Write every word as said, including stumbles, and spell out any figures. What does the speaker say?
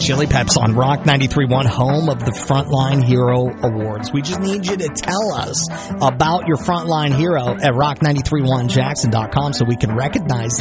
Chili Peps on Rock ninety-three point one, home of the Frontline Hero Awards. We just need you to tell us about your Frontline Hero at rock nine three one jackson dot com so we can recognize